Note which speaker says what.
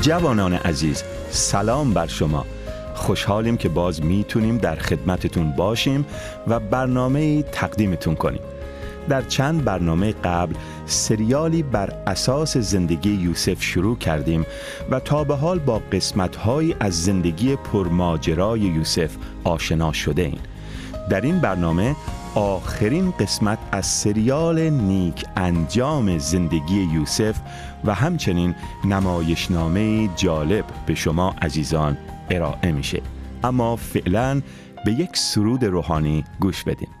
Speaker 1: جوانان عزیز، سلام بر شما. خوشحالیم که باز میتونیم در خدمتتون باشیم و برنامه تقدیمتون کنیم. در چند برنامه قبل سریالی بر اساس زندگی یوسف شروع کردیم و تا به حال با قسمت‌هایی از زندگی پرماجرای یوسف آشنا شده ایم. در این برنامه آخرین قسمت از سریال نیک انجام زندگی یوسف و همچنین نمایشنامه جالب به شما عزیزان ارائه میشه. اما فعلا به یک سرود روحانی گوش بدیم.